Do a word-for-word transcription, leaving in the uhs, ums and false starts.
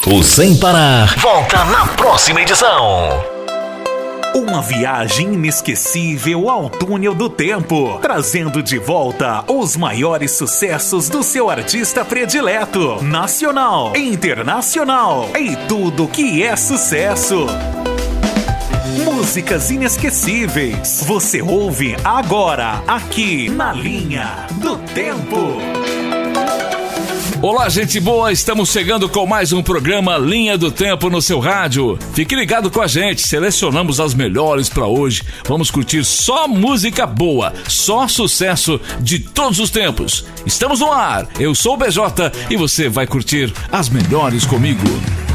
O Sem Parar volta na próxima edição. Uma viagem inesquecível ao túnel do tempo, trazendo de volta os maiores sucessos do seu artista predileto, nacional, internacional e tudo que é sucesso. Músicas inesquecíveis, você ouve agora, aqui na Linha do Tempo. Olá, gente boa, estamos chegando com mais um programa Linha do Tempo no seu rádio. Fique ligado com a gente, selecionamos as melhores para hoje. Vamos curtir só música boa, só sucesso de todos os tempos. Estamos no ar, eu sou o B J e você vai curtir as melhores comigo.